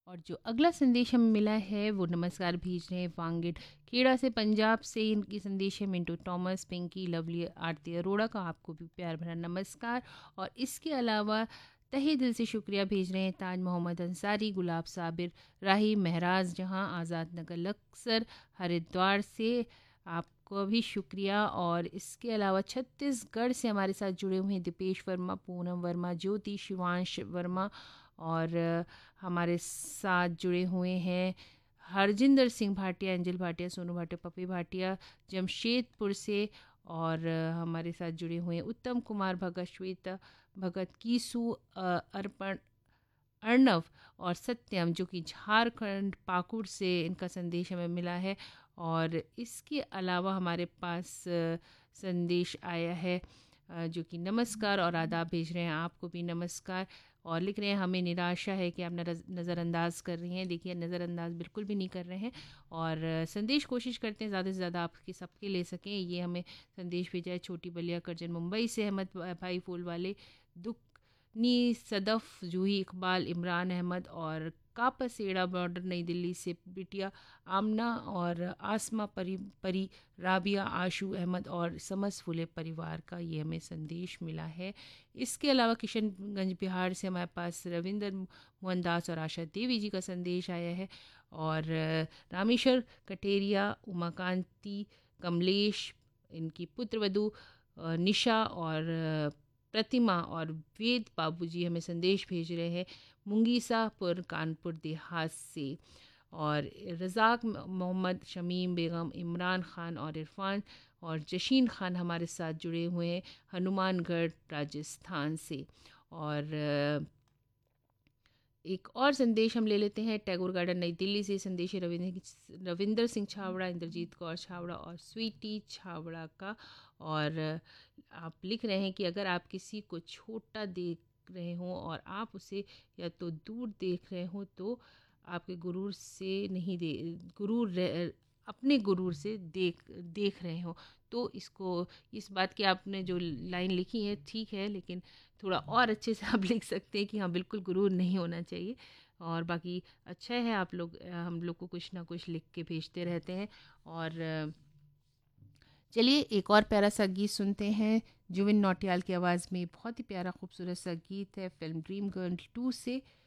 और जो अगला संदेश हमें मिला है वो नमस्कार भेज रहे हैं वांगड़ खेड़ा से, पंजाब से। इनकी संदेश है मिंटू थॉमस, पिंकी, लवली, आरती अरोड़ा का। आपको भी प्यार भरा नमस्कार। और इसके अलावा तहे दिल से शुक्रिया भेज रहे हैं ताज मोहम्मद अंसारी, गुलाब साबिर, राही महराज जहां, आज़ाद नगर लक्सर, हरिद्वार से। आपको भी शुक्रिया। और इसके अलावा छत्तीसगढ़ से हमारे साथ जुड़े हुए हैं दीपेश वर्मा, पूनम वर्मा, ज्योति, शिवांश वर्मा। और हमारे साथ जुड़े हुए हैं हरजिंदर सिंह भाटिया, एंजल भाटिया, सोनू भाटिया, पपी भाटिया जमशेदपुर से। और हमारे साथ जुड़े हुए हैं उत्तम कुमार भगत, श्वेता भगत, कीसु, अर्पण, अर्णव और सत्यम, जो कि झारखंड पाकुड़ से इनका संदेश हमें मिला है। और इसके अलावा हमारे पास संदेश आया है जो कि नमस्कार और आदाब भेज रहे हैं। आपको भी नमस्कार। और लिख रहे हैं हमें निराशा है कि आप नज़रअंदाज कर रही हैं। देखिए, नज़रअंदाज बिल्कुल भी नहीं कर रहे हैं। और संदेश कोशिश करते हैं ज़्यादा से ज़्यादा आपके सबके ले सकें। ये हमें संदेश भेजा है छोटी बलिया करजन मुंबई से अहमद भाई फूल वाले, दुख नी, सदफ़, जूही इकबाल, इमरान अहमद और कापसेड़ा बॉर्डर नई दिल्ली से बिटिया आमना और आसमा परी, राबिया, आशू अहमद और समस फुले परिवार का ये हमें संदेश मिला है। इसके अलावा किशनगंज बिहार से हमारे पास रविंदर मोहनदास और आशा देवी जी का संदेश आया है। और रामेश्वर कटेरिया, उमाकांति, कमलेश, इनकी पुत्रवधू निशा और प्रतिमा और वेद बाबूजी हमें संदेश भेज रहे हैं मुंगीसापुर कानपुर देहात से। और रज़ाक मोहम्मद, शमीम बेगम, इमरान ख़ान और इरफान और जशीन ख़ान हमारे साथ जुड़े हुए हैं हनुमानगढ़ राजस्थान से। और एक और संदेश हम ले लेते हैं टैगोर गार्डन नई दिल्ली से। संदेश है रविंदर सिंह छावड़ा, इंद्रजीत कौर छावड़ा और स्वीटी छावड़ा का। और आप लिख रहे हैं कि अगर आप किसी को छोटा देख रहे हों और आप उसे या तो दूर देख रहे हो तो आपके गुरूर से नहीं दे अपने गुरूर से देख रहे हो। तो इसको, इस बात की आपने जो लाइन लिखी है ठीक है, लेकिन थोड़ा और अच्छे से आप लिख सकते हैं कि हाँ बिल्कुल गुरूर नहीं होना चाहिए। और बाकी अच्छा है, आप लोग हम लोग को कुछ ना कुछ लिख के भेजते रहते हैं। और चलिए एक और प्यारा सा गीत सुनते हैं जुबिन नौटियाल की आवाज़ में। बहुत ही प्यारा खूबसूरत सा गीत है फिल्म ड्रीम गर्ल 2 से।